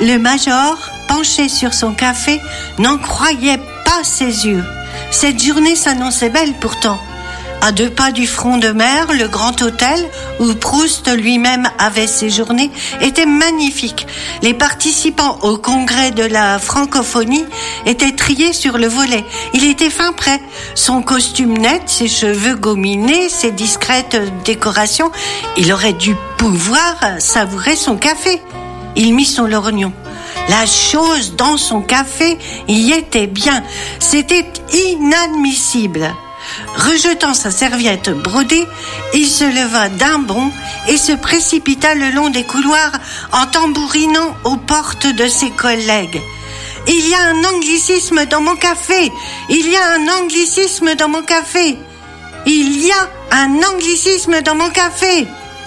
Le major, penché sur son café, n'en croyait pas ses yeux. Cette journée s'annonçait belle pourtant. À 2 pas du front de mer, le grand hôtel où Proust lui-même avait séjourné était magnifique. Les participants au congrès de la francophonie étaient triés sur le volet. Il était fin prêt. Son costume net, ses cheveux gominés, ses discrètes décorations. Il aurait dû pouvoir savourer son café. Il mit son lorgnon. La chose dans son café y était bien. C'était inadmissible. Rejetant sa serviette brodée, il se leva d'un bond et se précipita le long des couloirs en tambourinant aux portes de ses collègues. « Il y a un anglicisme dans mon café! Il y a un anglicisme dans mon café! Il y a un anglicisme dans mon café !»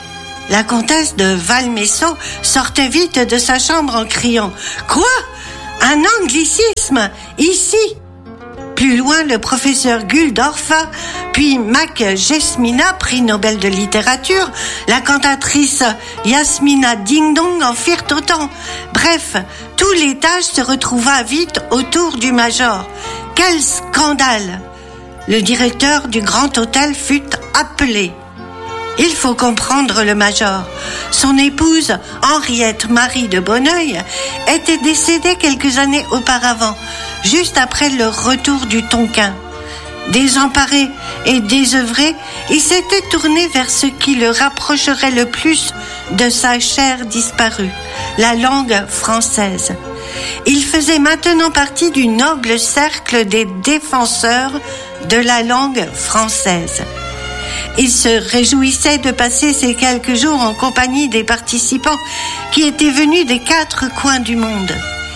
La comtesse de Valmesso sortait vite de sa chambre en criant « Quoi ? Un anglicisme ? Ici ?» Plus loin, le professeur Guldorf, puis Mac Jesmina, prix Nobel de littérature, la cantatrice Yasmina Ding Dong en firent autant. Bref, tout l'étage se retrouva vite autour du major. Quel scandale! Le directeur du grand hôtel fut appelé. Il faut comprendre le major. Son épouse, Henriette Marie de Bonneuil, était décédée quelques années auparavant, juste après le retour du Tonkin. Désemparé et désœuvré, il s'était tourné vers ce qui le rapprocherait le plus de sa chair disparue, la langue française. Il faisait maintenant partie du noble cercle des défenseurs de la langue française. Il se réjouissait de passer ces quelques jours en compagnie des participants qui étaient venus des 4 coins du monde.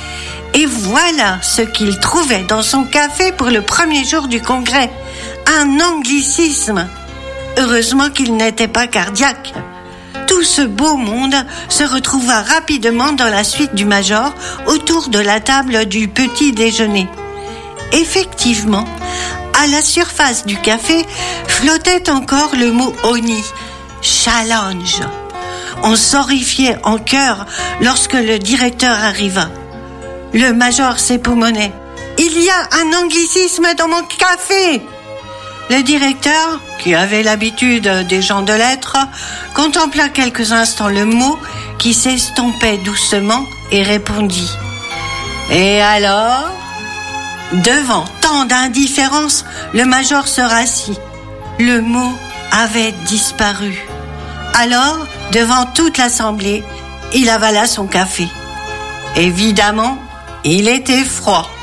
Et voilà ce qu'il trouvait dans son café pour le premier jour du congrès. Un anglicisme. Heureusement qu'il n'était pas cardiaque. Tout ce beau monde se retrouva rapidement dans la suite du major autour de la table du petit déjeuner. Effectivement, à la surface du café flottait encore le mot honni, challenge. On s'horrifiait en chœur lorsque le directeur arriva. Le major s'époumonnait. « Il y a un anglicisme dans mon café !» Le directeur, qui avait l'habitude des gens de lettres, contempla quelques instants le mot qui s'estompait doucement et répondit. « Et alors ?» Devant tant d'indifférence, le major se rassit. Le mot avait disparu. Alors, devant toute l'assemblée, il avala son café. Évidemment, il était froid.